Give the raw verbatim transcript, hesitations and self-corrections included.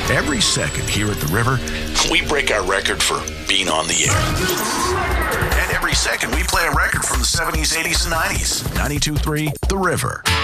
Every second here at the River, we break our record for being on the air. And every second, we play a record from the seventies, eighties, and nineties. ninety-two point three The River.